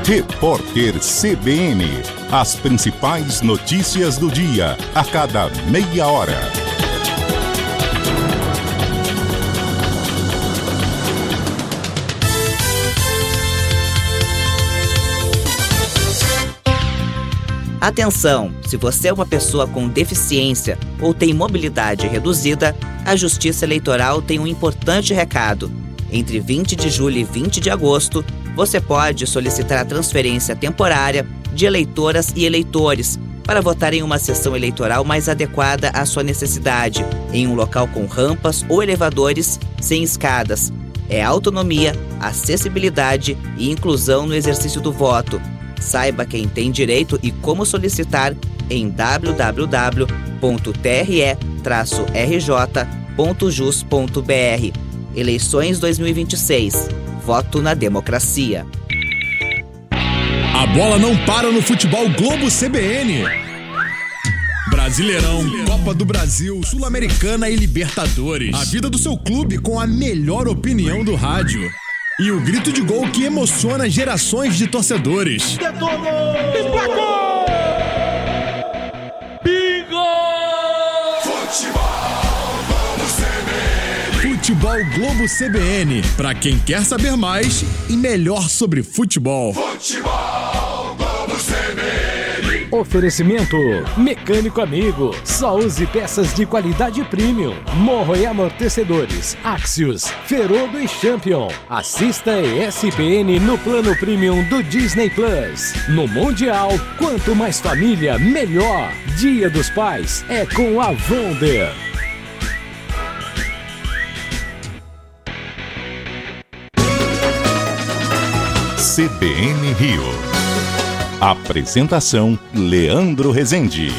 Repórter CBN. As principais notícias do dia, a cada meia hora. Atenção! Se você é uma pessoa com deficiência ou tem mobilidade reduzida, a Justiça Eleitoral tem um importante recado. Entre 20 de julho e 20 de agosto, você pode solicitar a transferência temporária de eleitoras e eleitores para votar em uma sessão eleitoral mais adequada à sua necessidade, em um local com rampas ou elevadores sem escadas. É autonomia, acessibilidade e inclusão no exercício do voto. Saiba quem tem direito e como solicitar em www.tre-rj.jus.br. Eleições 2026. Voto na democracia. A bola não para no futebol Globo CBN. Brasileirão, Copa do Brasil, Sul-Americana e Libertadores. A vida do seu clube com a melhor opinião do rádio. E o grito de gol que emociona gerações de torcedores. Detonou! Emplacou! Bingo! Futebol Globo CBN. Pra quem quer saber mais e melhor sobre futebol. Futebol Globo CBN. Oferecimento Mecânico Amigo. Só use peças de qualidade premium. Morro e amortecedores. Axios, Ferodo e Champion. Assista ESPN no plano premium do Disney Plus. No Mundial, quanto mais família, melhor. Dia dos Pais é com a Wonder. CBN Rio. Apresentação: Leandro Rezende.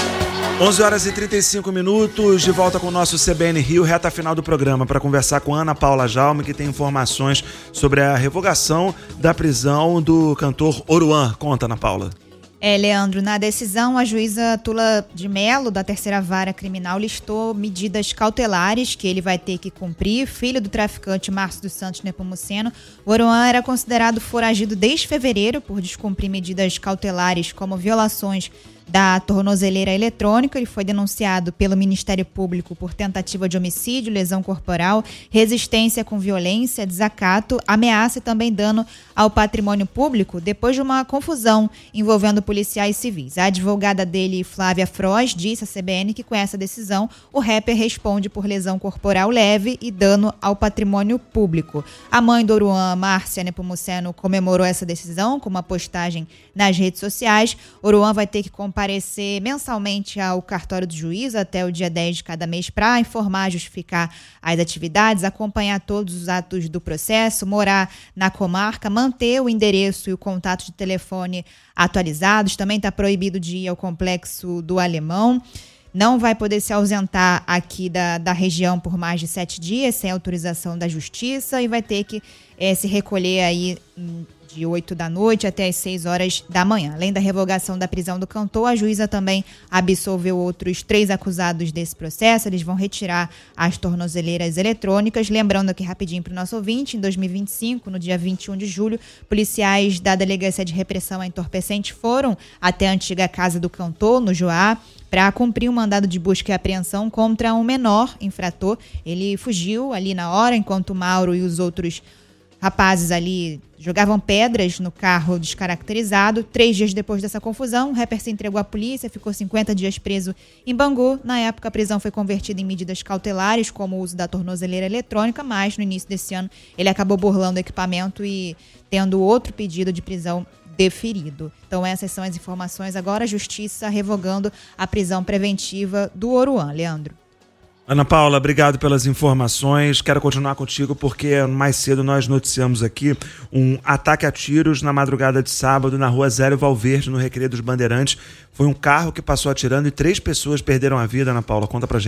11h35, de volta com o nosso CBN Rio, reta final do programa, para conversar com Ana Paula Jaume, que tem informações sobre a revogação da prisão do cantor Oruan. Conta, Ana Paula. Leandro, na decisão, a juíza Tula de Mello, da Terceira Vara Criminal, listou medidas cautelares que ele vai ter que cumprir. Filho do traficante Márcio dos Santos Nepomuceno, o Oruan era considerado foragido desde fevereiro por descumprir medidas cautelares como violações da tornozeleira eletrônica. Ele foi denunciado pelo Ministério Público por tentativa de homicídio, lesão corporal, resistência com violência, desacato, ameaça e também dano ao patrimônio público, depois de uma confusão envolvendo policiais civis. A advogada dele, Flávia Froz, disse à CBN que com essa decisão o rapper responde por lesão corporal leve e dano ao patrimônio público. A mãe do Oruan, Márcia Nepomuceno, comemorou essa decisão com uma postagem nas redes sociais. Oruan vai ter que comparecer mensalmente ao cartório do juiz até o dia 10 de cada mês para informar, justificar as atividades, acompanhar todos os atos do processo, morar na comarca, manter o endereço e o contato de telefone atualizados. Também está proibido de ir ao Complexo do Alemão. Não vai poder se ausentar aqui da região por mais de 7 dias, sem autorização da justiça, e vai ter que se recolher aí de 8 da noite até as 6 horas da manhã. Além da revogação da prisão do cantor, a juíza também absolveu outros 3 acusados desse processo. Eles vão retirar as tornozeleiras eletrônicas. Lembrando aqui rapidinho para o nosso ouvinte, em 2025, no dia 21 de julho, policiais da Delegacia de Repressão a Entorpecentes foram até a antiga casa do cantor, no Joá, para cumprir um mandado de busca e apreensão contra um menor infrator. Ele fugiu ali na hora, enquanto o Mauro e os outros rapazes ali jogavam pedras no carro descaracterizado. 3 dias depois dessa confusão, o rapper se entregou à polícia, ficou 50 dias preso em Bangu. Na época, a prisão foi convertida em medidas cautelares, como o uso da tornozeleira eletrônica, mas no início desse ano ele acabou burlando o equipamento e tendo outro pedido de prisão deferido. Então essas são as informações. Agora a justiça revogando a prisão preventiva do Oruan. Leandro. Ana Paula, obrigado pelas informações. Quero continuar contigo porque mais cedo nós noticiamos aqui um ataque a tiros na madrugada de sábado na rua Zélio Valverde, no Recreio dos Bandeirantes. Foi um carro que passou atirando e 3 pessoas perderam a vida. Ana Paula, conta pra gente.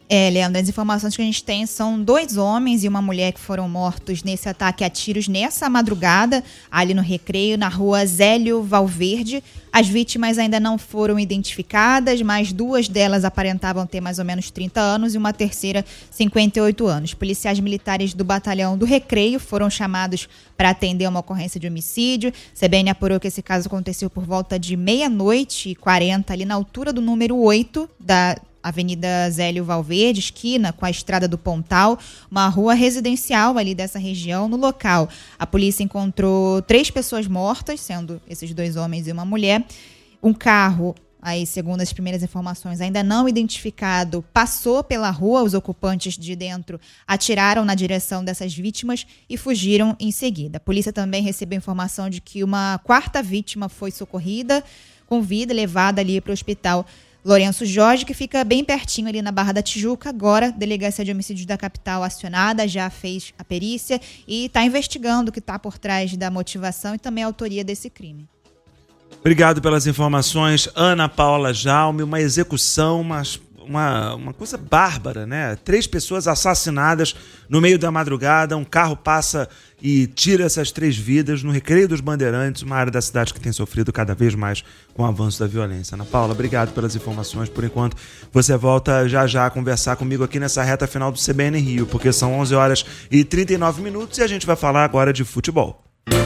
Leandro, as informações que a gente tem são 2 homens e uma mulher que foram mortos nesse ataque a tiros nessa madrugada, ali no Recreio, na rua Zélio Valverde. As vítimas ainda não foram identificadas, mas 2 delas aparentavam ter mais ou menos 30 anos e uma terceira 58 anos. Policiais militares do batalhão do Recreio foram chamados para atender uma ocorrência de homicídio. CBN apurou que esse caso aconteceu por volta de 00:40, ali na altura do número 8 da Avenida Zélio Valverde, esquina com a Estrada do Pontal, uma rua residencial ali dessa região. No local, a polícia encontrou 3 pessoas mortas, sendo esses 2 homens e uma mulher. Um carro, aí, segundo as primeiras informações, ainda não identificado, passou pela rua. Os ocupantes de dentro atiraram na direção dessas vítimas e fugiram em seguida. A polícia também recebeu informação de que uma 4ª vítima foi socorrida com vida, levada ali para o hospital Lourenço Jorge, que fica bem pertinho ali na Barra da Tijuca. Agora, a Delegacia de Homicídios da capital acionada, já fez a perícia e está investigando o que está por trás da motivação e também a autoria desse crime. Obrigado pelas informações, Ana Paula Jaume. Uma execução, uma coisa bárbara, né? 3 pessoas assassinadas no meio da madrugada, um carro passa e tira essas 3 vidas no Recreio dos Bandeirantes, uma área da cidade que tem sofrido cada vez mais com o avanço da violência. Ana Paula, obrigado pelas informações. Por enquanto, você volta já a conversar comigo aqui nessa reta final do CBN Rio, porque são 11h39 e a gente vai falar agora de futebol.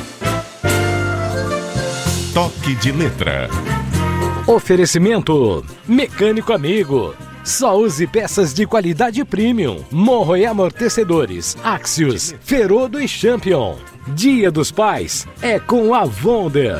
Toque de letra. Oferecimento Mecânico Amigo. Só use peças de qualidade premium. Morro e amortecedores, Axios, Ferodo e Champion. Dia dos Pais é com a Wonder.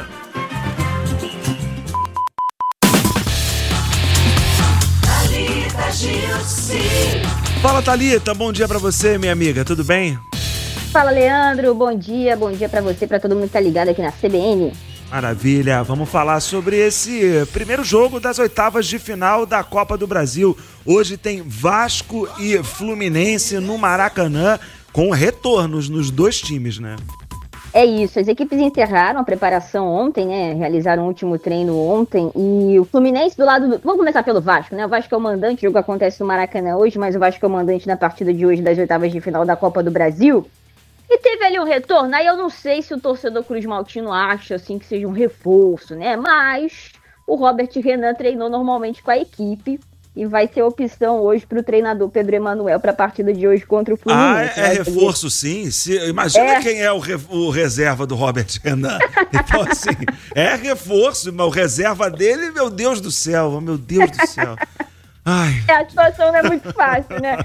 Fala, Thalita, bom dia pra você, minha amiga, tudo bem? Fala, Leandro, bom dia pra você, pra todo mundo que tá ligado aqui na CBN. Maravilha, vamos falar sobre esse primeiro jogo das 8ª de final da Copa do Brasil. Hoje tem Vasco e Fluminense no Maracanã, com retornos nos 2 times, né? É isso, as equipes encerraram a preparação ontem, né? Realizaram o último treino ontem e o Fluminense do lado do... Vamos começar pelo Vasco, né? O Vasco é o mandante, o jogo acontece no Maracanã hoje, mas o Vasco é o mandante na partida de hoje das 8ª de final da Copa do Brasil. E teve ali um retorno, aí eu não sei se o torcedor Cruz Maltino acha assim que seja um reforço, né? Mas o Robert Renan treinou normalmente com a equipe e vai ser opção hoje para o treinador Pedro Emanuel para a partida de hoje contra o Fluminense. É reforço sim? Imagina quem é o reserva do Robert Renan. Então assim, é reforço, mas o reserva dele, meu Deus do céu. Ai. A situação não é muito fácil, né?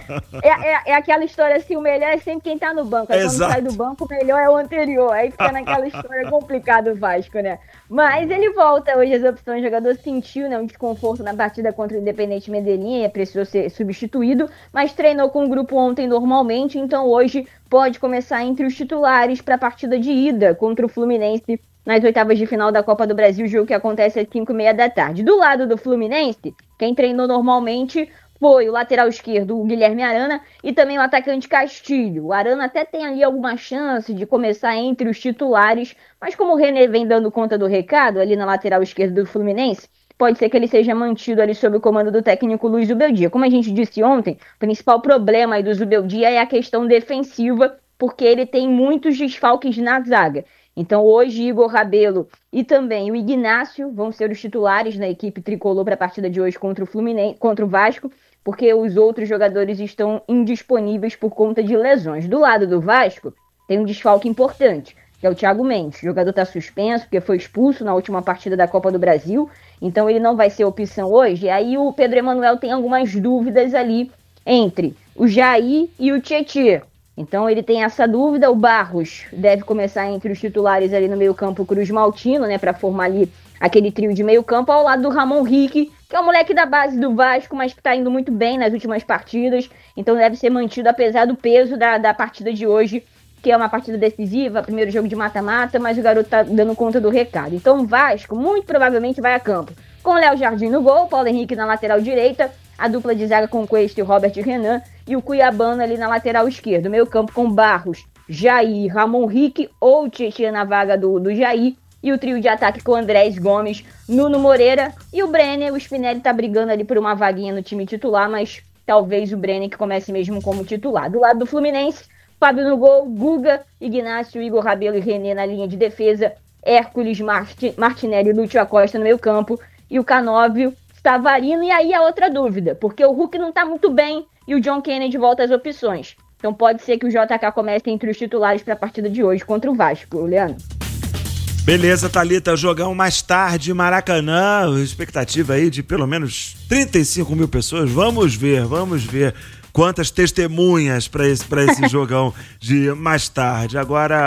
É aquela história assim, o melhor é sempre quem tá no banco. Aí quando sai do banco, o melhor é o anterior. Aí fica naquela história complicada o Vasco, né? Mas ele volta hoje as opções. O jogador sentiu, né, um desconforto na partida contra o Independente Medellín e precisou ser substituído, mas treinou com o grupo ontem normalmente, então hoje pode começar entre os titulares para a partida de ida contra o Fluminense nas 8ª de final da Copa do Brasil, jogo que acontece às 5h30 da tarde. Do lado do Fluminense, quem treinou normalmente foi o lateral esquerdo, o Guilherme Arana, e também o atacante Castilho. O Arana até tem ali alguma chance de começar entre os titulares, mas como o René vem dando conta do recado ali na lateral esquerda do Fluminense, pode ser que ele seja mantido ali sob o comando do técnico Luiz Zubeldia. Como a gente disse ontem, o principal problema aí do Zubeldia é a questão defensiva, porque ele tem muitos desfalques na zaga. Então hoje Igor Rabelo e também o Ignácio vão ser os titulares na equipe tricolor para a partida de hoje contra o Fluminense, contra o Vasco, porque os outros jogadores estão indisponíveis por conta de lesões. Do lado do Vasco tem um desfalque importante, que é o Thiago Mendes. O jogador está suspenso porque foi expulso na última partida da Copa do Brasil, então ele não vai ser opção hoje. E aí o Pedro Emanuel tem algumas dúvidas ali entre o Jair e o Tietê. Então ele tem essa dúvida. O Barros deve começar entre os titulares ali no meio-campo Cruz Maltino, né, para formar ali aquele trio de meio-campo ao lado do Ramon Rique, que é um moleque da base do Vasco, mas que está indo muito bem nas últimas partidas. Então deve ser mantido apesar do peso da partida de hoje, que é uma partida decisiva, primeiro jogo de mata-mata, mas o garoto tá dando conta do recado. Então o Vasco muito provavelmente vai a campo com o Léo Jardim no gol, Paulo Henrique na lateral direita, a dupla de zaga com Cuesta e Robert Renan, e o Cuiabano ali na lateral esquerda. Meio campo com Barros, Jair, Ramon Rique ou Tietê na vaga do Jair, e o trio de ataque com Andrés Gomes, Nuno Moreira e o Brenner. O Spinelli tá brigando ali por uma vaguinha no time titular, mas talvez o Brenner que comece mesmo como titular. Do lado do Fluminense, Fábio no gol, Guga, Ignacio, Igor Rabelo e René na linha de defesa, Hércules, Martinelli e Lúcio Acosta no meio campo, e o Canóvio, Savarino. E aí a outra dúvida, porque o Hulk não está muito bem e o John Kennedy volta às opções. Então pode ser que o JK comece entre os titulares para a partida de hoje contra o Vasco, Leandro. Beleza, Thalita, jogão mais tarde, Maracanã, expectativa aí de pelo menos 35 mil pessoas. Vamos ver quantas testemunhas para esse jogão de mais tarde. Agora,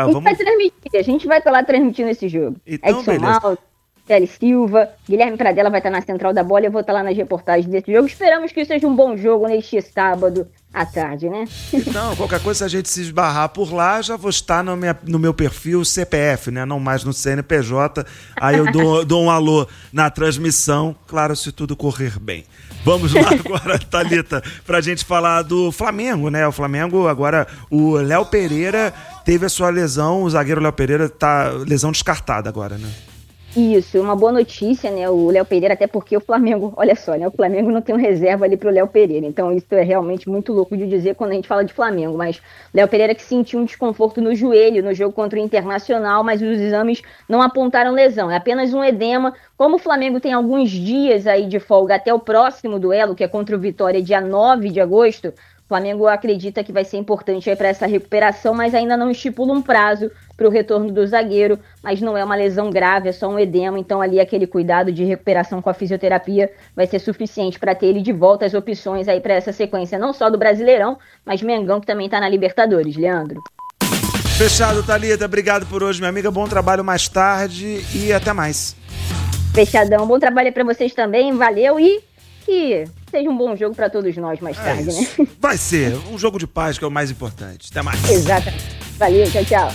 a gente vai estar lá transmitindo esse jogo. Então, Edson beleza. Alves, Célio Silva, Guilherme Pradella vai estar na central da bola, eu vou estar lá nas reportagens desse jogo. Esperamos que seja um bom jogo neste sábado à tarde, né? Então, qualquer coisa, se a gente se esbarrar por lá, já vou estar no meu perfil CPF, né? Não mais no CNPJ. Aí eu dou um alô na transmissão, claro, se tudo correr bem. Vamos lá agora, Thalita, pra gente falar do Flamengo, né? O Flamengo, agora, o Léo Pereira teve a sua lesão, o zagueiro Léo Pereira tá lesão descartada agora, né? Isso, uma boa notícia, né, o Léo Pereira, até porque o Flamengo, olha só, né, o Flamengo não tem um reserva ali pro Léo Pereira, então isso é realmente muito louco de dizer quando a gente fala de Flamengo, mas Léo Pereira que sentiu um desconforto no joelho no jogo contra o Internacional, mas os exames não apontaram lesão, é apenas um edema. Como o Flamengo tem alguns dias aí de folga até o próximo duelo, que é contra o Vitória, dia 9 de agosto, o Flamengo acredita que vai ser importante aí para essa recuperação, mas ainda não estipula um prazo para o retorno do zagueiro, mas não é uma lesão grave, é só um edema, então ali aquele cuidado de recuperação com a fisioterapia vai ser suficiente para ter ele de volta às opções aí para essa sequência, não só do Brasileirão, mas Mengão que também está na Libertadores, Leandro. Fechado, Thalita, obrigado por hoje, minha amiga, bom trabalho mais tarde e até mais. Fechadão, bom trabalho para vocês também, valeu e que seja um bom jogo para todos nós mais tarde, né? Vai ser um jogo de paz que é o mais importante. Até mais. Exatamente. Valeu, tchau, tchau.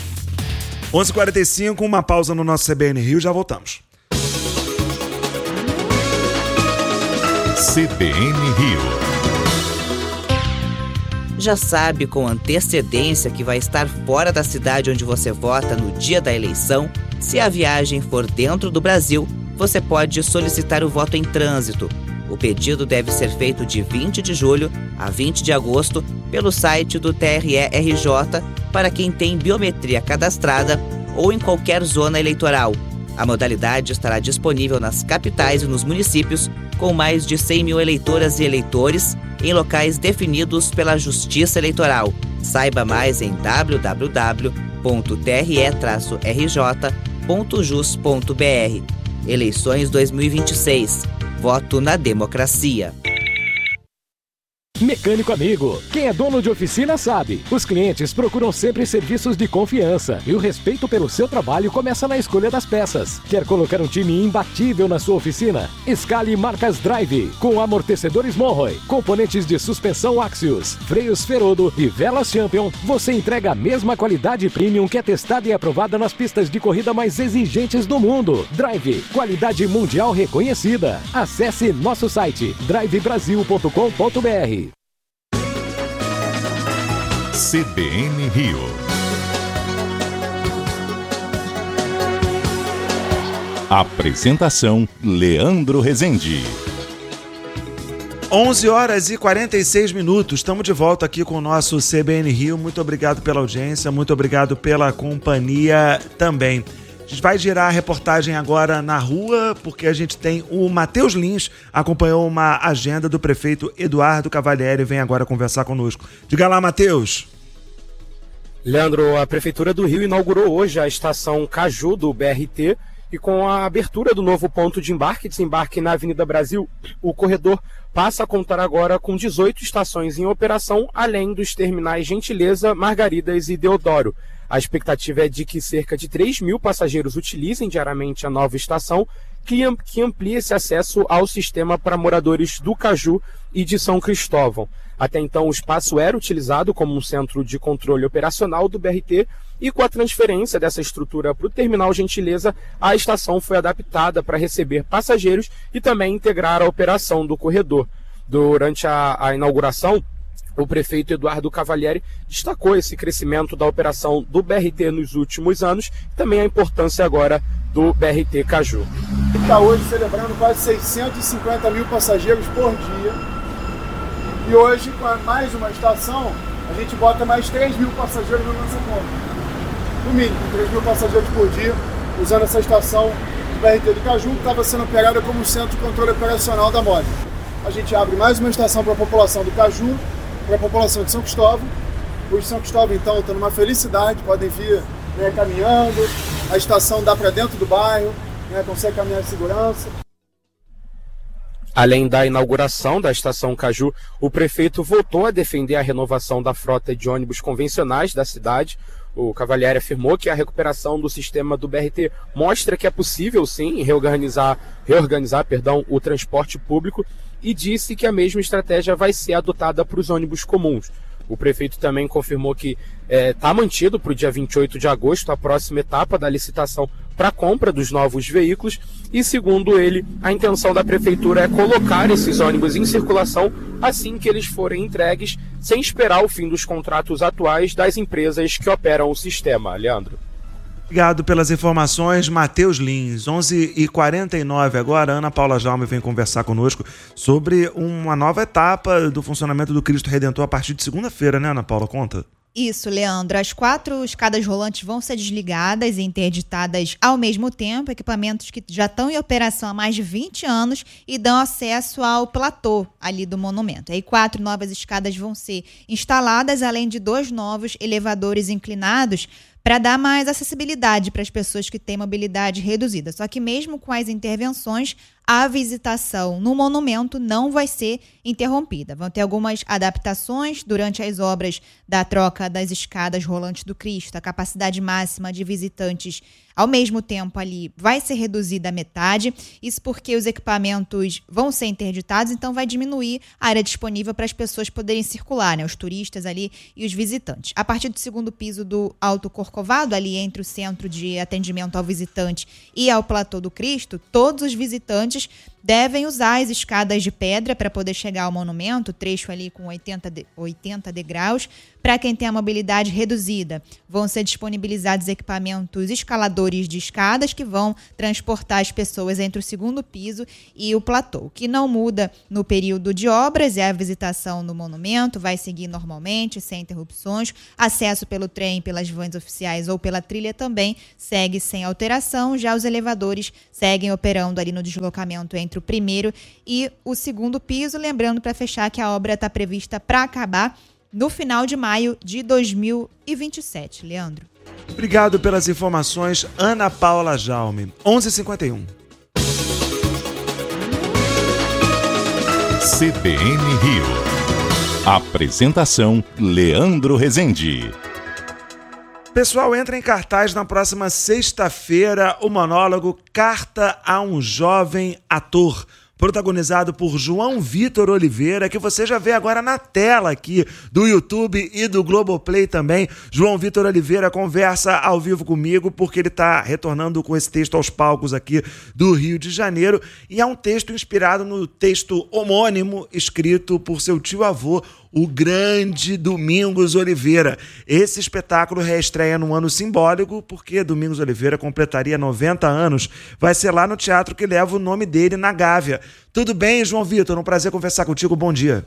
11h45, uma pausa no nosso CBN Rio, já voltamos. CBN Rio. Já sabe com antecedência que vai estar fora da cidade onde você vota no dia da eleição? Se a viagem for dentro do Brasil, você pode solicitar o voto em trânsito. O pedido deve ser feito de 20 de julho a 20 de agosto pelo site do TRE-RJ para quem tem biometria cadastrada ou em qualquer zona eleitoral. A modalidade estará disponível nas capitais e nos municípios com mais de 100 mil eleitoras e eleitores em locais definidos pela Justiça Eleitoral. Saiba mais em www.tre-rj.jus.br. Eleições 2026. Voto na democracia. Mecânico Amigo. Quem é dono de oficina sabe. Os clientes procuram sempre serviços de confiança e o respeito pelo seu trabalho começa na escolha das peças. Quer colocar um time imbatível na sua oficina? Escale marcas Drive, com amortecedores Monroe, componentes de suspensão Axios, freios Ferodo e velas Champion. Você entrega a mesma qualidade premium que é testada e aprovada nas pistas de corrida mais exigentes do mundo. Drive, qualidade mundial reconhecida. Acesse nosso site drivebrasil.com.br. CBN Rio. Apresentação: Leandro Rezende. 11h46. Estamos de volta aqui com o nosso CBN Rio. Muito obrigado pela audiência, muito obrigado pela companhia também. A gente vai girar a reportagem agora na rua, porque a gente tem o Matheus Lins, acompanhou uma agenda do prefeito Eduardo Cavalieri e vem agora conversar conosco. Diga lá, Matheus. Leandro, a Prefeitura do Rio inaugurou hoje a estação Caju do BRT e com a abertura do novo ponto de embarque e desembarque na Avenida Brasil, o corredor passa a contar agora com 18 estações em operação, além dos terminais Gentileza, Margaridas e Deodoro. A expectativa é de que cerca de 3 mil passageiros utilizem diariamente a nova estação, que amplia esse acesso ao sistema para moradores do Caju e de São Cristóvão. Até então, o espaço era utilizado como um centro de controle operacional do BRT e com a transferência dessa estrutura para o terminal Gentileza, a estação foi adaptada para receber passageiros e também integrar a operação do corredor. Durante a inauguração, o prefeito Eduardo Cavalieri destacou esse crescimento da operação do BRT nos últimos anos e também a importância agora do BRT Caju. Está hoje celebrando quase 650 mil passageiros por dia E hoje, com mais uma estação, a gente bota mais 3 mil passageiros na nossa conta. No mínimo, 3 mil passageiros por dia, usando essa estação do BRT do Caju, que estava sendo operada como centro de controle operacional da MOD. A gente abre mais uma estação para a população do Caju, para a população de São Cristóvão. Os de São Cristóvão, então, estão numa felicidade, podem vir, né, caminhando, a estação dá para dentro do bairro, né, consegue caminhar em segurança. Além da inauguração da estação Caju, o prefeito voltou a defender a renovação da frota de ônibus convencionais da cidade. O Cavalieri afirmou que a recuperação do sistema do BRT mostra que é possível, sim, reorganizar o transporte público e disse que a mesma estratégia vai ser adotada para os ônibus comuns. O prefeito também confirmou que está mantido para o dia 28 de agosto a próxima etapa da licitação para a compra dos novos veículos e, segundo ele, a intenção da prefeitura é colocar esses ônibus em circulação assim que eles forem entregues, sem esperar o fim dos contratos atuais das empresas que operam o sistema. Leandro. Obrigado pelas informações, Matheus Lins. 11h49 agora, Ana Paula Jaume vem conversar conosco sobre uma nova etapa do funcionamento do Cristo Redentor a partir de segunda-feira, né, Ana Paula? Conta. Isso, Leandro. As 4 escadas rolantes vão ser desligadas e interditadas ao mesmo tempo, equipamentos que já estão em operação há mais de 20 anos e dão acesso ao platô ali do monumento. Aí 4 novas escadas vão ser instaladas, além de 2 novos elevadores inclinados para dar mais acessibilidade para as pessoas que têm mobilidade reduzida. Só que mesmo com as intervenções, a visitação no monumento não vai ser interrompida. Vão ter algumas adaptações durante as obras da troca das escadas rolantes do Cristo. A capacidade máxima de visitantes, ao mesmo tempo ali, vai ser reduzida à metade. Isso porque os equipamentos vão ser interditados, então vai diminuir a área disponível para as pessoas poderem circular, né? Os turistas ali e os visitantes. A partir do segundo piso do Alto Corcovado, ali entre o centro de atendimento ao visitante e ao platô do Cristo, todos os visitantes devem usar as escadas de pedra para poder chegar ao monumento, trecho ali com 80 degraus. Para quem tem a mobilidade reduzida, vão ser disponibilizados equipamentos escaladores de escadas que vão transportar as pessoas entre o segundo piso e o platô. O que não muda no período de obras é a visitação no monumento, vai seguir normalmente, sem interrupções. Acesso pelo trem, pelas vans oficiais ou pela trilha também segue sem alteração. Já os elevadores seguem operando ali no deslocamento entre o primeiro e o segundo piso. Lembrando, para fechar, que a obra está prevista para acabar no final de maio de 2027. Leandro. Obrigado pelas informações, Ana Paula Jaume. 11h51. CBN Rio. Apresentação, Leandro Rezende. Pessoal, entra em cartaz na próxima sexta-feira o monólogo Carta a um Jovem Ator, protagonizado por João Vitor Oliveira, que você já vê agora na tela aqui do YouTube e do Globoplay também. João Vitor Oliveira conversa ao vivo comigo porque ele está retornando com esse texto aos palcos aqui do Rio de Janeiro, e é um texto inspirado no texto homônimo escrito por seu tio-avô, o grande Domingos Oliveira. Esse espetáculo reestreia num ano simbólico, porque Domingos Oliveira completaria 90 anos. Vai ser lá no teatro que leva o nome dele, na Gávea. Tudo bem, João Vitor? Um prazer conversar contigo. Bom dia.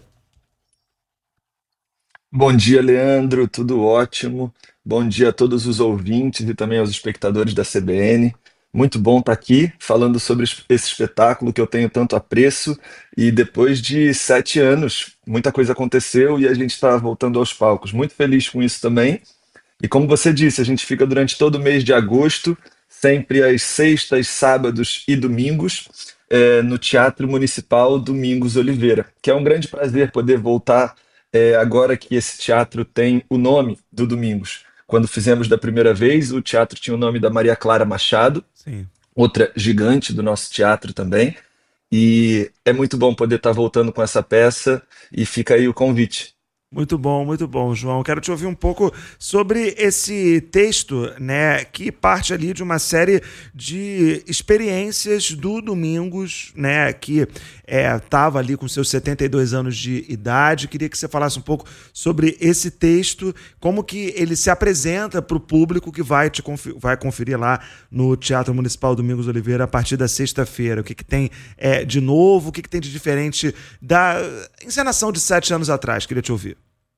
Bom dia, Leandro. Tudo ótimo. Bom dia a todos os ouvintes e também aos espectadores da CBN. Muito bom estar aqui falando sobre esse espetáculo que eu tenho tanto apreço, e depois de 7 anos, muita coisa aconteceu e a gente está voltando aos palcos. Muito feliz com isso também. E como você disse, a gente fica durante todo o mês de agosto, sempre às sextas, sábados e domingos, no Teatro Municipal Domingos Oliveira, que é um grande prazer poder voltar agora que esse teatro tem o nome do Domingos. Quando fizemos da primeira vez, o teatro tinha o nome da Maria Clara Machado, Sim. Outra gigante do nosso teatro também. E é muito bom poder estar voltando com essa peça, e fica aí o convite. Muito bom, João. Quero te ouvir um pouco sobre esse texto, né, que parte ali de uma série de experiências do Domingos, né, que estava ali com seus 72 anos de idade. Queria que você falasse um pouco sobre esse texto, como que ele se apresenta para o público que vai conferir lá no Teatro Municipal Domingos Oliveira a partir da sexta-feira. O que tem de novo, o que tem de diferente da encenação de 7 anos atrás. Queria te ouvir.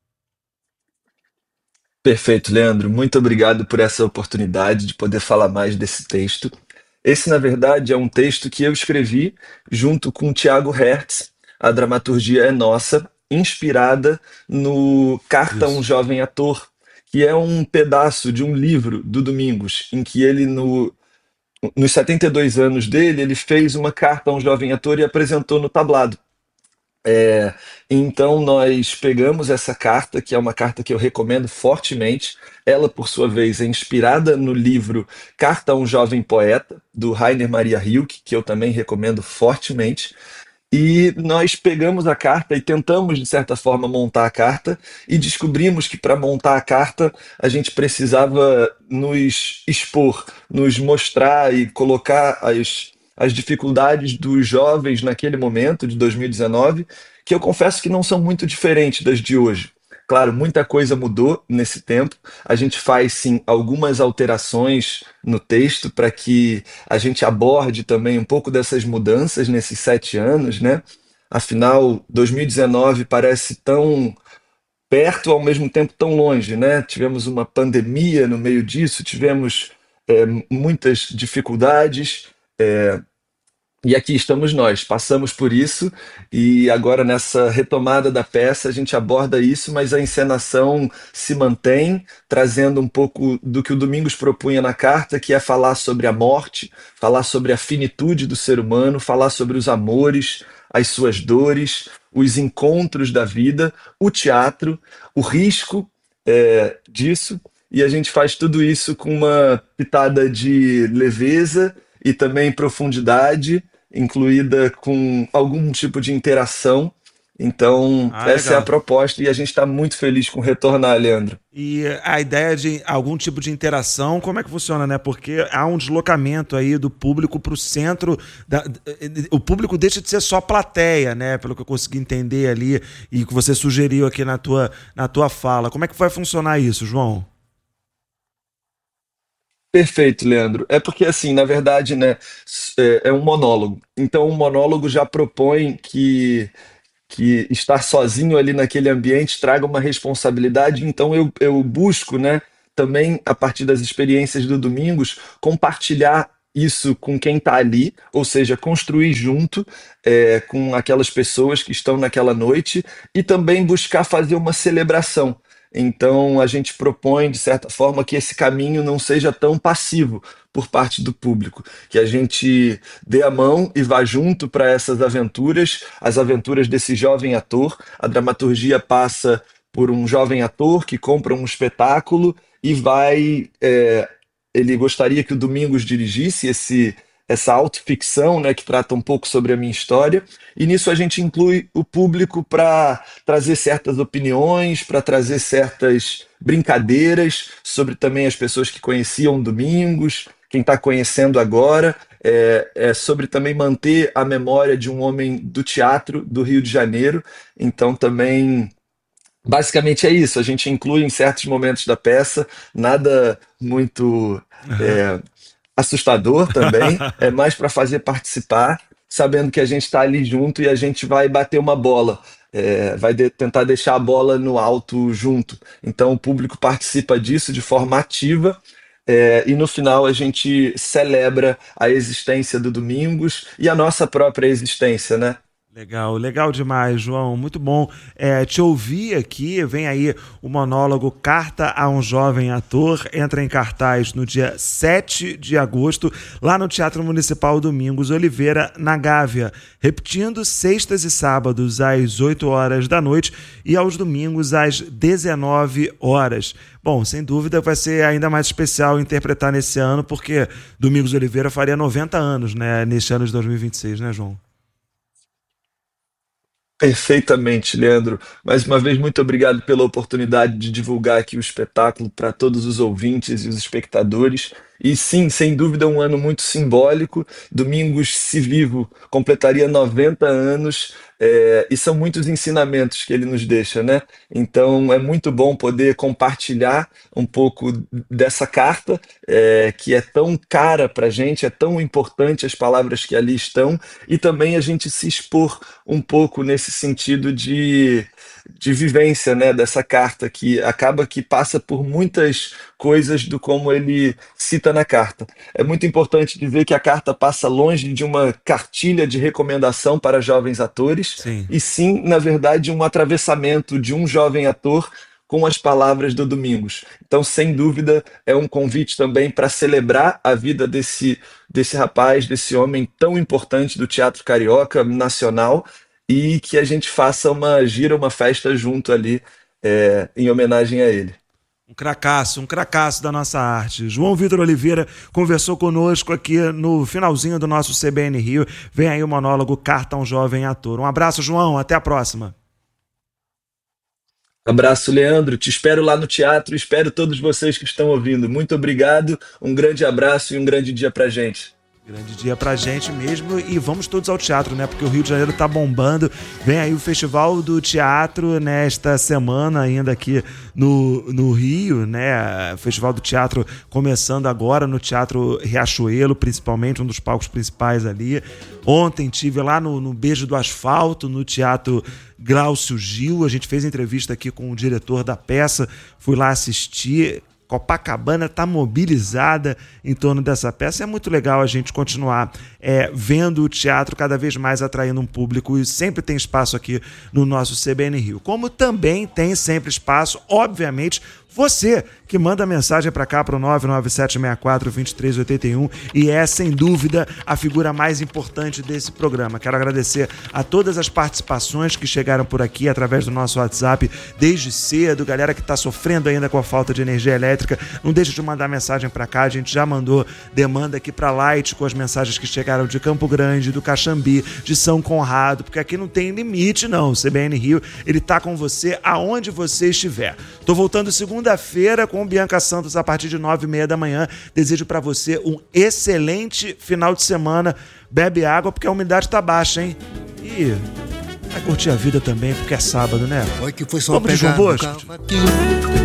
Perfeito, Leandro. Muito obrigado por essa oportunidade de poder falar mais desse texto. Esse, na verdade, é um texto que eu escrevi junto com o Thiago Hertz. A dramaturgia é nossa, inspirada no Carta a um Jovem Ator, que é um pedaço de um livro do Domingos, em que ele, nos 72 anos dele, ele fez uma carta a um jovem ator e apresentou no tablado. Então nós pegamos essa carta, que é uma carta que eu recomendo fortemente. Ela, por sua vez, é inspirada no livro Carta a um Jovem Poeta, do Rainer Maria Rilke, que eu também recomendo fortemente. E nós pegamos a carta e tentamos, de certa forma, montar a carta, e descobrimos que para montar a carta a gente precisava nos expor, nos mostrar e colocar as dificuldades dos jovens naquele momento, de 2019, que eu confesso que não são muito diferentes das de hoje. Claro, muita coisa mudou nesse tempo. A gente faz, sim, algumas alterações no texto para que a gente aborde também um pouco dessas mudanças nesses 7 anos, né? Afinal, 2019 parece tão perto, ao mesmo tempo tão longe, né? Tivemos uma pandemia no meio disso, tivemos muitas dificuldades, e aqui estamos nós, passamos por isso, e agora nessa retomada da peça a gente aborda isso, mas a encenação se mantém, trazendo um pouco do que o Domingos propunha na carta, que é falar sobre a morte, falar sobre a finitude do ser humano, falar sobre os amores, as suas dores, os encontros da vida, o teatro, o risco disso, e a gente faz tudo isso com uma pitada de leveza e também profundidade, incluída com algum tipo de interação. Então, essa é a proposta e a gente está muito feliz com retornar, Leandro. E a ideia de algum tipo de interação, como é que funciona, né? Porque há um deslocamento aí do público para o centro. O público deixa de ser só plateia, né? Pelo que eu consegui entender ali e que você sugeriu aqui na tua fala. Como é que vai funcionar isso, João? Perfeito, Leandro. É porque, assim, na verdade, né, é um monólogo. Então, o monólogo já propõe que estar sozinho ali naquele ambiente traga uma responsabilidade. Então, eu busco, né, também, a partir das experiências do Domingos, compartilhar isso com quem está ali, ou seja, construir junto com aquelas pessoas que estão naquela noite e também buscar fazer uma celebração. Então, a gente propõe, de certa forma, que esse caminho não seja tão passivo por parte do público, que a gente dê a mão e vá junto para essas aventuras, as aventuras desse jovem ator. A dramaturgia passa por um jovem ator que compra um espetáculo e vai... ele gostaria que o Domingos dirigisse essa autoficção, né, que trata um pouco sobre a minha história, e nisso a gente inclui o público para trazer certas opiniões, para trazer certas brincadeiras sobre também as pessoas que conheciam Domingos, quem está conhecendo agora, sobre também manter a memória de um homem do teatro do Rio de Janeiro. Então também... basicamente é isso, a gente inclui em certos momentos da peça, nada muito assustador também, é mais para fazer participar, sabendo que a gente está ali junto e a gente vai bater uma bola, vai tentar deixar a bola no alto junto. Então o público participa disso de forma ativa, e no final a gente celebra a existência do Domingos e a nossa própria existência, né? Legal demais, João, muito bom te ouvir aqui. Vem aí o monólogo Carta a um Jovem Ator, entra em cartaz no dia 7 de agosto, lá no Teatro Municipal Domingos Oliveira, na Gávea, repetindo sextas e sábados às 8 horas da noite e aos domingos às 19 horas. Bom, sem dúvida vai ser ainda mais especial interpretar nesse ano, porque Domingos Oliveira faria 90 anos, né, neste ano de 2026, né, João? Perfeitamente, Leandro. Mais uma vez, muito obrigado pela oportunidade de divulgar aqui o espetáculo para todos os ouvintes e os espectadores. E sim, sem dúvida, um ano muito simbólico. Domingos, se vivo, completaria 90 anos, e são muitos ensinamentos que ele nos deixa, né? Então é muito bom poder compartilhar um pouco dessa carta, que é tão cara para a gente, é tão importante as palavras que ali estão, e também a gente se expor um pouco nesse sentido de vivência, né, dessa carta que acaba que passa por muitas coisas do como ele cita na carta. É muito importante dizer que a carta passa longe de uma cartilha de recomendação para jovens atores, Sim. e sim, na verdade, um atravessamento de um jovem ator com as palavras do Domingos. Então, sem dúvida, é um convite também para celebrar a vida desse rapaz, desse homem tão importante do teatro carioca nacional, e que a gente faça uma festa junto ali, em homenagem a ele. Um cracaço da nossa arte. João Vitor Oliveira conversou conosco aqui no finalzinho do nosso CBN Rio. Vem aí o monólogo Carta a um Jovem Ator. Um abraço, João, até a próxima. Abraço, Leandro. Te espero lá no teatro, espero todos vocês que estão ouvindo. Muito obrigado, um grande abraço e um grande dia pra gente. Grande dia pra gente mesmo, e vamos todos ao teatro, né? Porque o Rio de Janeiro tá bombando. Vem aí o Festival do Teatro nesta semana ainda aqui no Rio, né? O Festival do Teatro começando agora no Teatro Riachuelo, principalmente, um dos palcos principais ali. Ontem tive lá no Beijo do Asfalto, no Teatro Glaucio Gil. A gente fez entrevista aqui com o diretor da peça, fui lá assistir. Copacabana está mobilizada em torno dessa peça. É muito legal a gente continuar vendo o teatro cada vez mais atraindo um público, e sempre tem espaço aqui no nosso CBN Rio. Como também tem sempre espaço, obviamente, você que manda mensagem para cá para o 99764-2381 e é, sem dúvida, a figura mais importante desse programa. Quero agradecer a todas as participações que chegaram por aqui através do nosso WhatsApp desde cedo, galera que está sofrendo ainda com a falta de energia elétrica. Não deixe de mandar mensagem para cá, a gente já mandou demanda aqui para Light com as mensagens que chegaram de Campo Grande, do Caxambi, de São Conrado, porque aqui não tem limite não, o CBN Rio, ele tá com você aonde você estiver. Tô voltando segunda-feira com Bianca Santos a partir de 9h30 da manhã. Desejo para você um excelente final de semana. Bebe água porque a umidade tá baixa, hein? E vai curtir a vida também porque é sábado, né? Foi que foi só Vamos de João Bosco?